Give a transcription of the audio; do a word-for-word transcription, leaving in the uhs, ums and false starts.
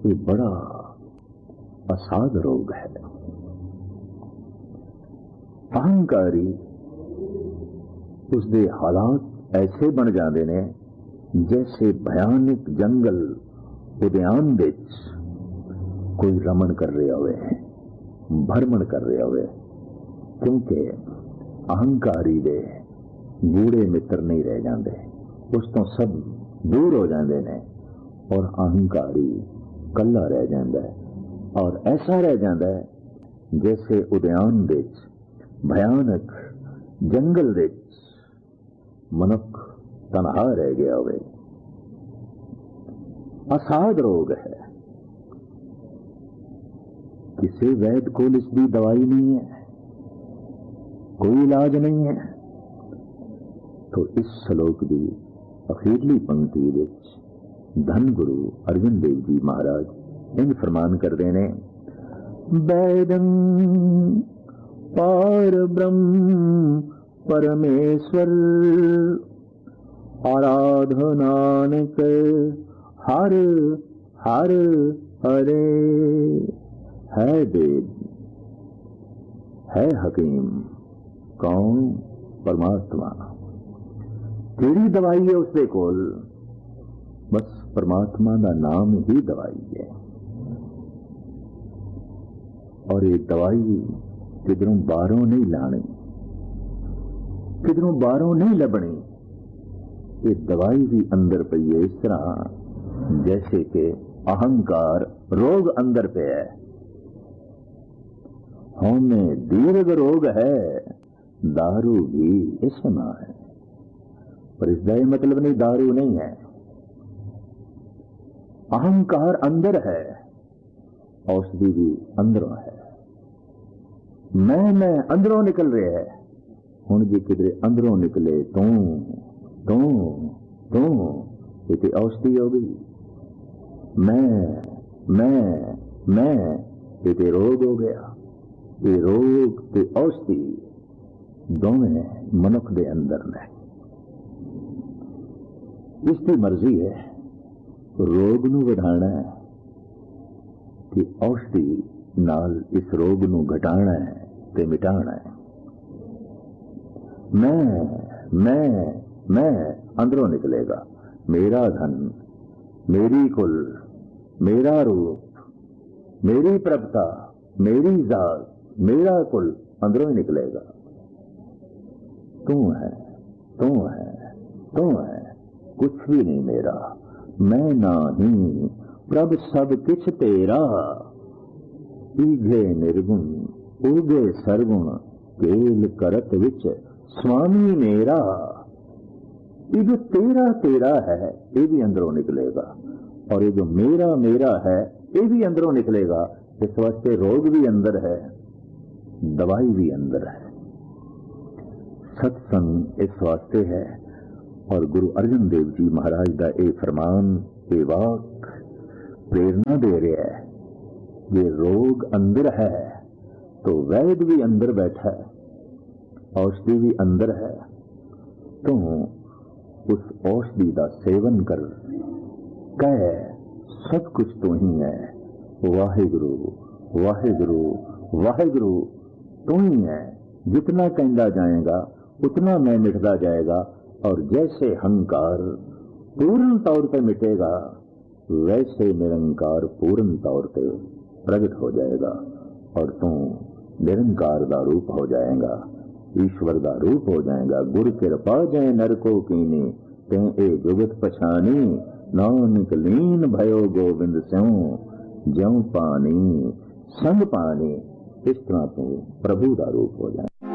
ये बड़ा असाध रोग है। अहंकारी उसके हालात ऐसे बन जाते ने जैसे भयानक जंगल उद्यान विच कोई रमण कर रहा होवे, भरमण कर रहा होवे, क्योंकि अहंकारी दे गूढ़े मित्र नहीं रह जाते, उस तो सब दूर हो जाते हैं और अहंकारी कला रह जाता है। और ऐसा रह जाता है जैसे उद्यान विच भयानक जंगल विच मनुख तनहा रह गया होवे। असाध रोग है, किसी वैद को इसकी दवाई नहीं है, कोई इलाज नहीं है। तो इस श्लोक की अखीरली पंक्ति विच धन गुरु अर्जन देव जी महाराज इंज फरमान करते हैं, वैदं पार ब्रह्म परमेश्वर आराधनानक हर हर हरे। है वेद, है हकीम, कौन? परमात्मा। केड़ी दवाई है उसके कोल? बस परमात्मा का नाम ही दवाई है। और ये दवाई किधरों बाहरों नहीं लानी, किधरों बाहरों नहीं लबनी। ये दवाई भी अंदर पई है, इस तरह जैसे कि अहंकार रोग अंदर पे है। हमें दीर्घ रोग है, दारू भी इसमें है, पर इसका ये मतलब नहीं दारू नहीं है। अहंकार अंदर है, औषधि भी अंदरों है। मैं मैं अंदरों निकल रहे है। हुण जी किधरे अंदरों निकले तू तू तू ये औषधि हो गई। मैं मैं मैं ये रोग हो गया। ये रोग ते औषधि दोवें मनुख दे अंदर ने। इसकी मर्जी है रोग नू वधाना है कि औषधि नाल इस रोग नू घटाना है ते मिटाना है। मैं मैं मैं अंदरों निकलेगा। मेरा धन, मेरी कुल, मेरा रूप, मेरी प्रभुता, मेरी जात, मेरा कुल अंदरों ही निकलेगा। तू है, तू है, तू है, कुछ भी नहीं मेरा। मैं नहीं, प्रभ सब किछ तेरा। ईघे निर्गुण उगे सरगुण, केल करत विच स्वामी मेरा। ये जो तेरा तेरा है ये भी अंदरों निकलेगा, और ये जो मेरा मेरा है ये भी अंदरों निकलेगा। इस वास्ते रोग भी अंदर है, दवाई भी अंदर है। सत्संग इस वास्ते है। और गुरु अर्जन देव जी महाराज का ये फरमान, ये वाक प्रेरणा दे रहा है। ये रोग अंदर है तो वैद भी अंदर बैठा है, औषधि भी अंदर है। तो उस औषधि का सेवन कर, कह सब कुछ तो ही है। वाहिगुरु वाहिगुरु वाहिगुरु तो ही है। जितना कहता जाएगा उतना मैं मिटता जाएगा। और जैसे अहंकार पूर्ण तौर पे मिटेगा वैसे निरंकार पूर्ण तौर पे प्रकट हो जाएगा, और तू निरंकार का रूप हो जाएगा, ईश्वर का रूप हो जाएगा। गुर कृपा जय नरको कीनी, ते ए जुगत पछानी, नानक लीन भयो गोविंद स्यों, ज्यों पानी संग पानी। इस तरह तू प्रभु का रूप हो जाए।